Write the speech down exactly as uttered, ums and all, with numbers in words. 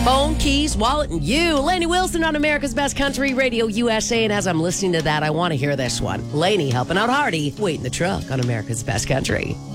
Phone, keys, wallet, and you. Lainey Wilson on America's Best Country, Radio U S A. And as I'm listening to that, I want to hear this one. Lainey helping out Hardy. Wait in the truck on America's Best Country.